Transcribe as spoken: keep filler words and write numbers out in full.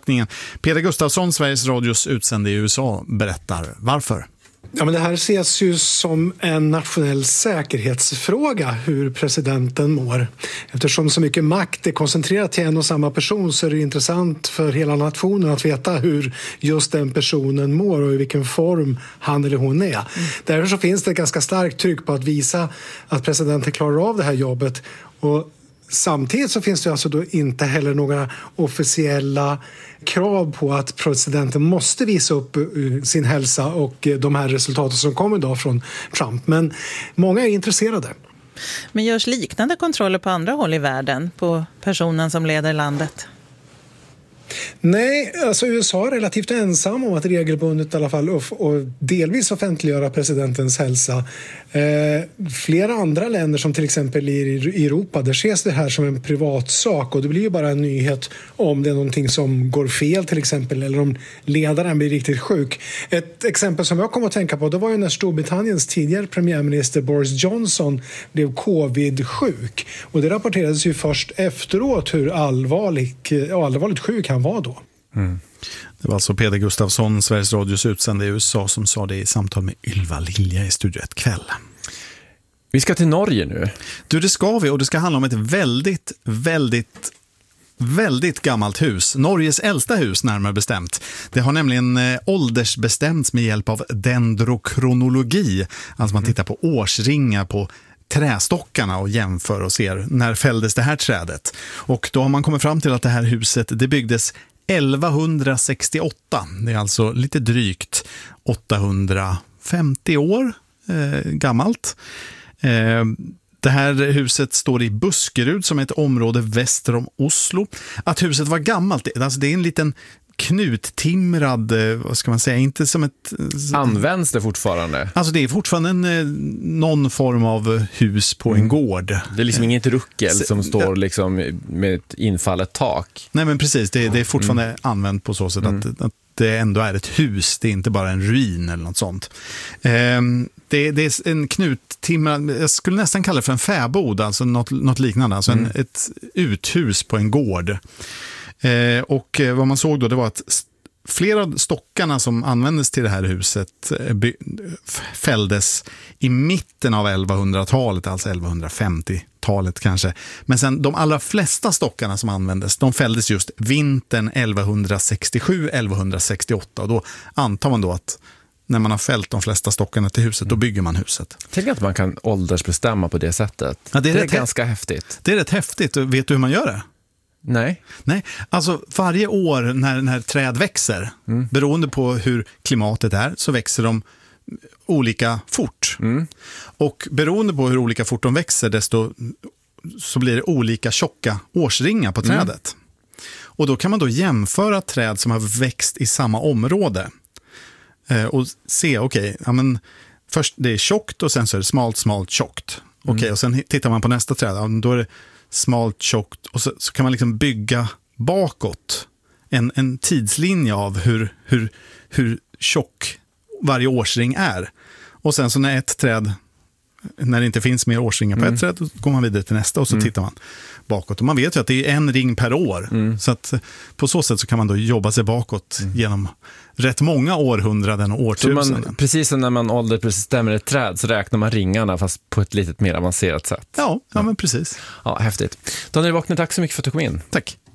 befolkningen. Peder Gustafsson, Sveriges Radios utsände i U S A, berättar varför. Ja, men det här ses ju som en nationell säkerhetsfråga hur presidenten mår. Eftersom så mycket makt är koncentrerat till en och samma person så är det intressant för hela nationen att veta hur just den personen mår och i vilken form han eller hon är. Mm. Därför så finns det ett ganska starkt tryck på att visa att presidenten klarar av det här jobbet. Och samtidigt så finns det alltså då inte heller några officiella krav på att presidenten måste visa upp sin hälsa och de här resultaten som kommer idag från Trump. Men många är intresserade. Men görs liknande kontroller på andra håll i världen på personen som leder landet? Nej, alltså U S A är relativt ensam om att regelbundet i alla fall och, och delvis offentliggöra presidentens hälsa. Eh, flera andra länder som till exempel i Europa, där ses det här som en privatsak och det blir ju bara en nyhet om det är någonting som går fel till exempel eller om ledaren blir riktigt sjuk. Ett exempel som jag kom att tänka på, det var ju när Storbritanniens tidigare premiärminister Boris Johnson blev covid-sjuk och det rapporterades ju först efteråt hur allvarligt, allvarligt sjuk han var då. Mm. Det var alltså Peder Gustafsson, Sveriges Radios utsände i U S A, som sa det i samtal med Ylva Lilja i Studio ett kväll. Vi ska till Norge nu. Du, det ska vi, och det ska handla om ett väldigt, väldigt väldigt gammalt hus. Norges äldsta hus närmare bestämt. Det har nämligen eh, åldersbestämts med hjälp av dendrokronologi. Alltså man tittar på årsringar på trästockarna och jämför och ser när fälldes det här trädet. Och då har man kommit fram till att det här huset, det byggdes elvahundrasextioåtta. Det är alltså lite drygt åttahundrafemtio år eh, gammalt. Eh, det här huset står i Buskerud som är ett område väster om Oslo. Att huset var gammalt, alltså det är en liten knuttimrad, vad ska man säga, inte som ett... Används det fortfarande? Alltså det är fortfarande en, någon form av hus på en mm. gård. Det är liksom inget ruckel som står liksom med ett infallet tak. Nej men precis, det, det är fortfarande mm. använt på så sätt mm. att, att det ändå är ett hus, det är inte bara en ruin eller något sånt. Ehm, det, det är en knuttimrad, jag skulle nästan kalla det för en fäbod, alltså något, något liknande, alltså mm. en, ett uthus på en gård. Eh, och vad man såg då, det var att flera av stockarna som användes till det här huset by- fälldes i mitten av elvahundratalet, alltså elvahundrafemtiotalet kanske. Men sen de allra flesta stockarna som användes, de fälldes just vintern elvahundrasextiosju elvahundrasextioåtta, och då antar man då att när man har fällt de flesta stockarna till huset, då bygger man huset. Tänk att man kan åldersbestämma på det sättet. Ja, det är, det är rätt ganska he- häftigt. Det är rätt häftigt. Vet du hur man gör det? Nej. Nej, alltså varje år när, när träd växer, mm. beroende på hur klimatet är, så växer de olika fort. Mm. Och beroende på hur olika fort de växer, desto så blir det olika tjocka årsringar på trädet. Mm. Och då kan man då jämföra träd som har växt i samma område eh, och se, okej, okay, ja, men först det är tjockt och sen så är det smalt, smalt, tjockt. Okej, okay, mm. och sen tittar man på nästa träd, ja, då är det smalt, tjockt, och så, så kan man liksom bygga bakåt en, en tidslinje av hur, hur, hur tjock varje årsring är. Och sen så när ett träd, när det inte finns mer årsringar på mm. ett träd, då går man vidare till nästa och så mm. tittar man bakåt. Och man vet ju att det är en ring per år. Mm. Så att på så sätt så kan man då jobba sig bakåt mm. genom rätt många århundraden och årtusenden. Man, precis som när man åldersbestämmer ett träd så räknar man ringarna fast på ett lite mer avancerat sätt. Ja, ja, ja. men precis. Ja, häftigt. Daniel Wagner, tack så mycket för att du kom in. Tack.